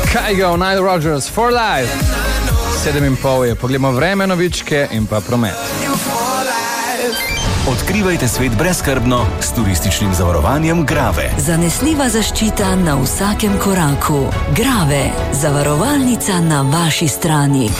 Kygo, Nile Rodgers, For Life. 7:30 je, pogledamo vreme, novičke in pa promet. Odkrivajte svet brezskrbno s turističnim zavarovanjem Grave. Zanesljiva zaščita na vsakem koraku. Grave, zavarovalnica na vaši strani.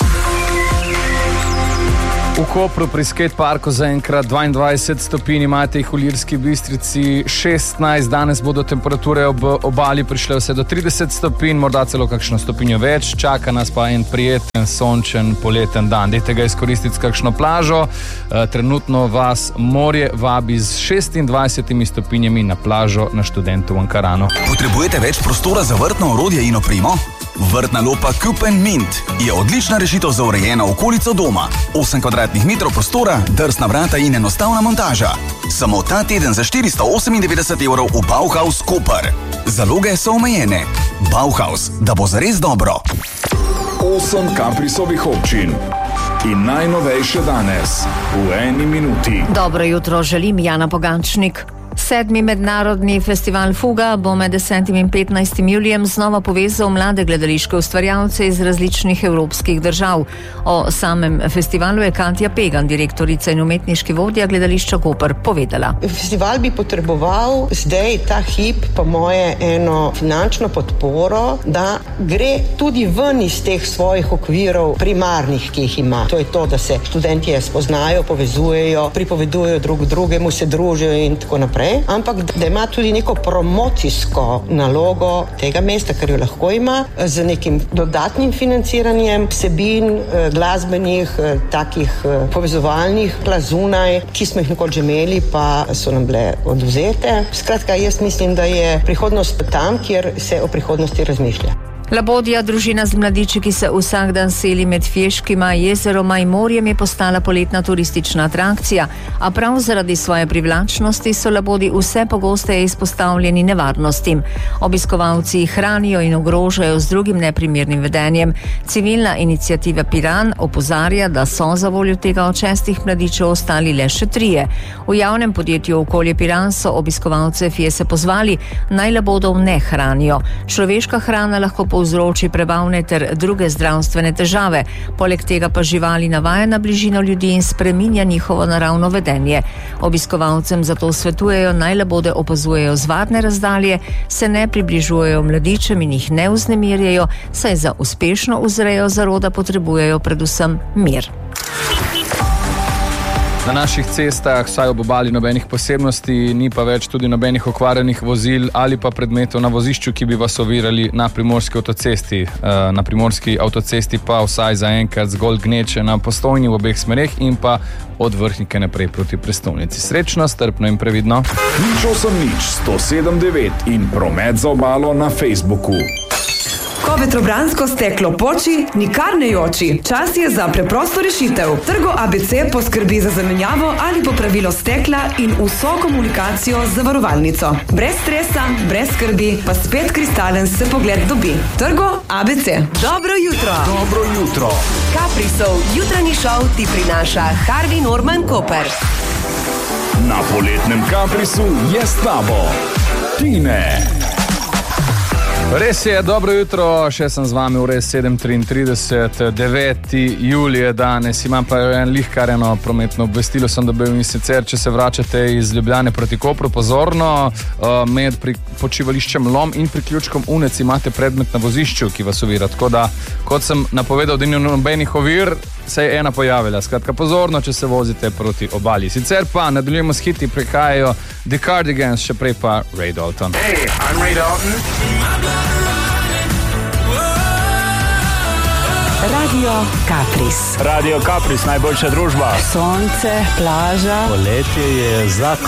V Kopru pri skateparku zaenkrat 22 stopinj, imate jih v Ilirski Bistrici 16, danes bodo temperature ob obali prišle vse do 30 stopinj, morda celo kakšno stopinjo več, čaka nas pa en prijeten, sončen, poleten dan. Dajte ga izkoristiti s kakšno plažo, trenutno vas morje vabi z 26 stopinjami na plažo na Študentu v Ankaranu. Potrebujete več prostora za vrtno orodje in opremo? Vrtna lopa Coop & Mint je odlična rešitev za urejeno okolico doma. 8 kvadratnih metrov prostora, drsna vrata in enostavna montaža. Samo ta teden za 498 evrov v Bauhaus Koper. Zaloge so omejene. Bauhaus, da bo zares dobro. 8 Kaprisovih občin. In najnovejše danes v 1 minuti. Dobro jutro, želim Jana Pogančnik. 7. mednarodni festival Fuga bo med 10. in 15. julijem znova povezal mlade gledališke ustvarjalce iz različnih evropskih držav. O samem festivalu je Katja Pegan, direktorica in umetniški vodja gledališča Koper, povedala. Festival bi potreboval zdaj ta hip, po moje, eno finančno podporo, da gre tudi ven iz teh svojih okvirov primarnih, ki jih ima. To je to, da se študentje spoznajo, povezujejo, pripovedujejo drug drugemu, se družijo in tako naprej. Ampak da ima tudi neko promocijsko nalogo tega mesta, kar jo lahko ima, z nekim dodatnim financiranjem vsebin glasbenih, takih povezovalnih zunaj, ki smo jih nekoč že imeli, pa so nam bile odvzete. Skratka, jaz mislim, da je prihodnost tam, kjer se o prihodnosti razmišlja. Labodja, družina z mladiči, ki se vsak dan seli med Fješkima, jezeroma in morjem, je postala poletna turistična atrakcija, a prav zaradi svoje privlačnosti so labodi vse pogosteje izpostavljeni nevarnostim. Obiskovalci jih hranijo in ogrožajo z drugim neprimernim vedenjem. Civilna iniciativa Piran opozarja, da so za voljo tega od 6 mladičev ostali le še 3. V javnem podjetju Okolje Piran so obiskovalce Fjese pozvali, naj labodov ne hranijo. Človeška hrana lahko povzroči prebavne ter druge zdravstvene težave. Poleg tega pa živali navaja na bližino ljudi in spreminja njihovo naravno vedenje. Obiskovalcem zato svetujejo, naj labode opazujejo z varne razdalje, se ne približujejo mladičem in jih ne vznemirjajo, saj za uspešno vzrejo zaroda potrebujejo predvsem mir. Na naših cestah, vsaj ob obali, nobenih posebnosti, ni pa več tudi nobenih okvarjenih vozil ali pa predmetov na vozišču, ki bi vas ovirali na primorski avtocesti. Na primorski avtocesti pa vsaj zaenkrat zgolj gneče na Postojni v obeh smereh in pa od Vrhnike naprej proti prestolnici. Srečno, strpno in previdno. 107.9 in promet za obalo na Facebooku. Ko vetrobransko steklo poči, nikar ne joči. Čas je za preprosto rešitev. Trgo ABC poskrbi za zamenjavo ali popravilo stekla in vso komunikacijo z zavarovalnico. Brez stresa, brez skrbi, pa spet kristalen se pogled dobi. Trgo ABC. Dobro jutro. Dobro jutro. Kaprisov jutranji šov ti prinaša Harvey Norman Koper. Na poletnem Kaprisu je s tabo Tine. Res je, dobro jutro, še sem z vami v res 7:33, 9. julije danes. Imam pa en lihkareno prometno obvestilo, sem dobil, in sicer, če se vračate iz Ljubljane proti Kopru, pozorno, med počivališčem Lom in priključkom Unec imate predmet na vozišču, ki vas ovira. Tako da, kot sem napovedal, da ni nobenih ovir, se je ena pojavila. Skratka, pozorno, če se vozite proti obali. Sicer pa nadaljujemo s hiti, prihajajo The Cardigans, še prej pa Ray Dalton. Hey, I'm Ray Dalton. Radio Kapris. Radio Kapris, najboljša družba. Sonce, plaža. Poletje je zakon.